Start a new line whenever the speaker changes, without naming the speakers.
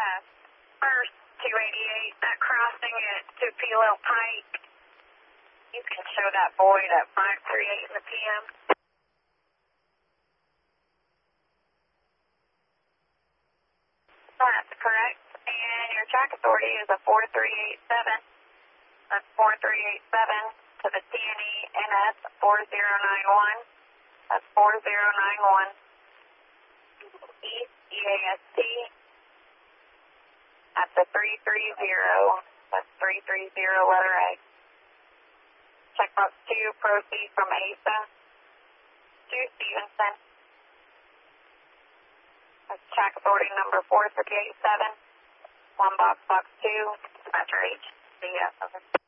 First 288, that crossing at Tupelo Pike. You can show that void at 5:38 in the PM. That's correct. And your track authority is a 4387. That's 4387 to the TNE NS 4091. That's 4091. East EAST at the 330. That's 330 letter A. Checkbox 2, proceed from ASA to Stevenson. That's track authority number 4387. 1 box 2, Metro H. See ya.